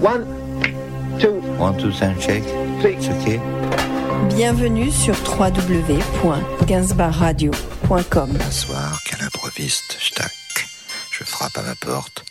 One, two, sound shake. three. It's okay. Bienvenue sur www.gainsbourgradio.com. Un soir, qu'à l'improviste, je frappe à ma porte.